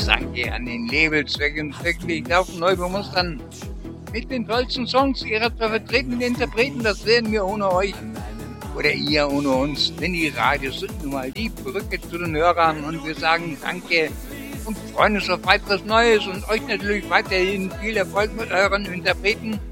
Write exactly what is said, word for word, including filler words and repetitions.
großes Danke an den Labels, welche uns wirklich laufen neu bemustern. Mit den tollsten Songs ihrer zu vertretenen Interpreten, das werden wir ohne euch. Oder ihr ohne uns, denn die Radios sind nun mal die Brücke zu den Hörern und wir sagen Danke und freuen uns auf weiteres Neues und euch natürlich weiterhin viel Erfolg mit euren Interpreten.